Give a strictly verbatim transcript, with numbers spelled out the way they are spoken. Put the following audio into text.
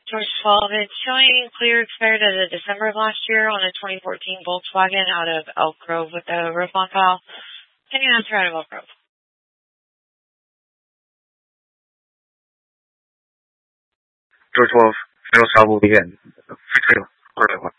George twelve, it's showing clear expired as of December of last year on a twenty fourteen Volkswagen out of Elk Grove with the roof on file. Can you answer out of Elk Grove? George twelve, zero four Vivian. Free trail.